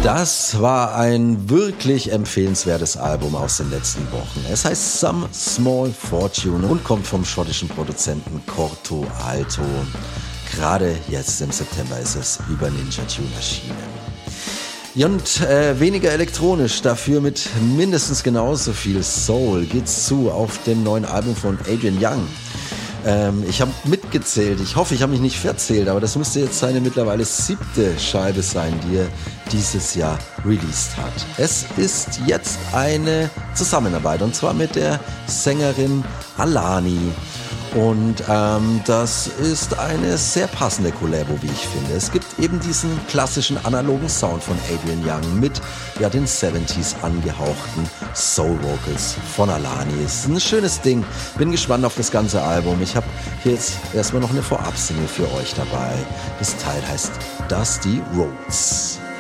Das war ein wirklich empfehlenswertes Album aus den letzten Wochen. Es heißt Some Small Fortune und kommt vom schottischen Produzenten Corto Alto. Gerade jetzt im September ist es über Ninja Tune erschienen. Ja, und weniger elektronisch, dafür mit mindestens genauso viel Soul geht's zu auf dem neuen Album von Adrian Younge. Ich habe mitgezählt, ich hoffe, ich habe mich nicht verzählt, aber das müsste jetzt seine mittlerweile 7. Scheibe sein, die er dieses Jahr released hat. Es ist jetzt eine Zusammenarbeit und zwar mit der Sängerin Alani. Und das ist eine sehr passende Collabo, wie ich finde. Es gibt eben diesen klassischen analogen Sound von Adrian Younge mit den 70s angehauchten Soul Vocals von Alani. Es ist ein schönes Ding. Bin gespannt auf das ganze Album. Ich habe hier jetzt erstmal noch eine Vorab-Single für euch dabei. Das Teil heißt Dusty Roads.